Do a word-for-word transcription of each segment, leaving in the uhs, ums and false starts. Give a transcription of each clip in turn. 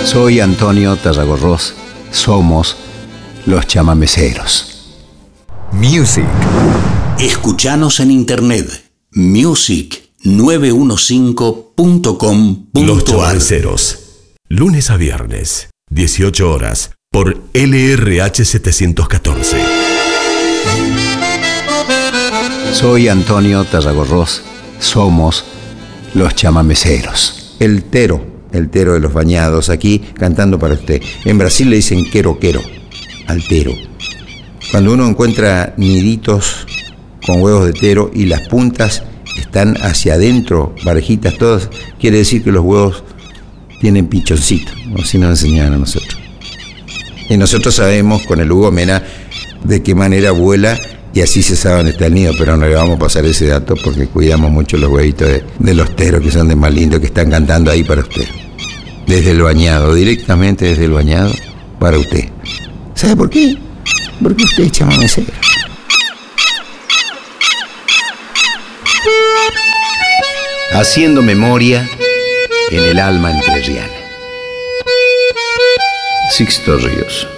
Soy Antonio Tarragorros. Somos los chamameceros. Music. Escuchanos en internet. music nueve cinco punto com punto a r. Los chamameceros. Lunes a viernes, dieciocho horas, por L R H setecientos catorce. Soy Antonio Tarragorros. Somos los chamameceros. El tero. El tero de los bañados, aquí cantando para usted. En Brasil le dicen quero quero al tero. Cuando uno encuentra niditos con huevos de tero y las puntas están hacia adentro, parejitas todas, quiere decir que los huevos tienen pichoncito, o si nos enseñaban a nosotros. Y nosotros sabemos con el Hugo Mena de qué manera vuela y así se sabe dónde está el nido, pero no le vamos a pasar ese dato porque cuidamos mucho los huevitos de, de los teros que son de más lindos, que están cantando ahí para usted. Desde el bañado, directamente desde el bañado para usted. ¿Sabe por qué? Porque usted es chamamecero. Haciendo memoria en el alma entrerriana. Sixto Ríos.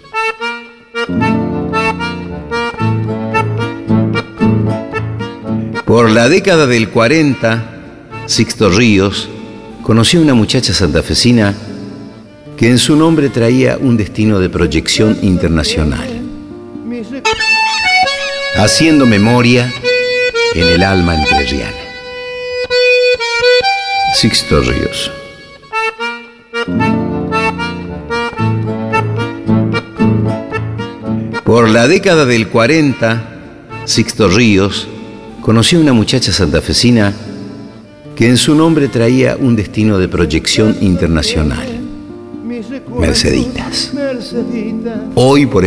Por la década del cuarenta, Sixto Ríos conoció a una muchacha santafesina que en su nombre traía un destino de proyección internacional. Haciendo memoria en el alma entrerriana. Sixto Ríos. Por la década del cuarenta, Sixto Ríos conoció a una muchacha santafesina que en su nombre traía un destino de proyección internacional. Merceditas. Hoy, por